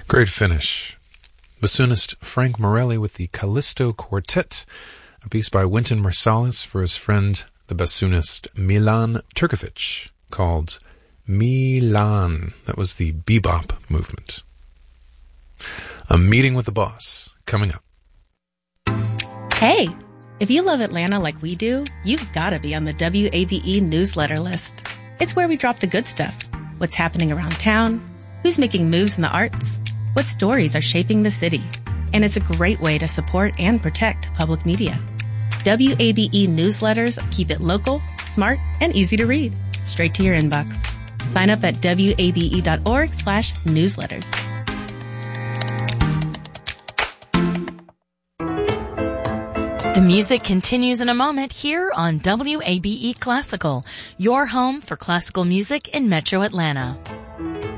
Great finish. Bassoonist Frank Morelli with the Callisto Quartet, a piece by Wynton Marsalis for his friend, the bassoonist Milan Turkovic, called Milan. That was the bebop movement. A meeting with the boss coming up. Hey, if you love Atlanta like we do, you've got to be on the WABE newsletter list. It's where we drop the good stuff. What's happening around town, who's making moves in the arts, what stories are shaping the city. And it's a great way to support and protect public media. WABE newsletters keep it local, smart, and easy to read, straight to your inbox. Sign up at wabe.org/newsletters. The music continues in a moment here on WABE Classical, your home for classical music in Metro Atlanta.